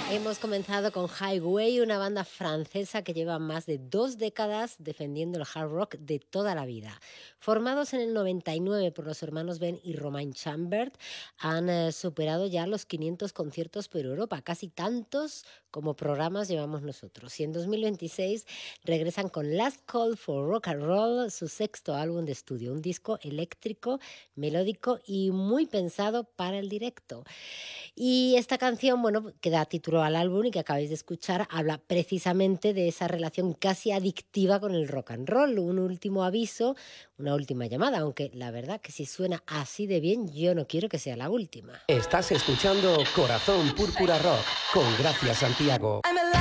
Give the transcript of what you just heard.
Hemos comenzado con Highway, una banda francesa que lleva más de 2 décadas defendiendo el hard rock de toda la vida. Formados en el 99 por los hermanos Ben y Romain Chambert, han superado ya los 500 conciertos por Europa, casi tantos como programas llevamos nosotros. Y en 2026 regresan con Last Call for Rock and Roll, su sexto álbum de estudio, un disco eléctrico, melódico y muy pensado para el directo. Y esta canción, bueno, que da título al álbum y que acabáis de escuchar, habla precisamente de esa relación casi adictiva con el rock and roll. Un último aviso, una última llamada, aunque la verdad que si suena así de bien, yo no quiero que sea la última. Estás escuchando Corazón Púrpura Rock con Gracia Santiago.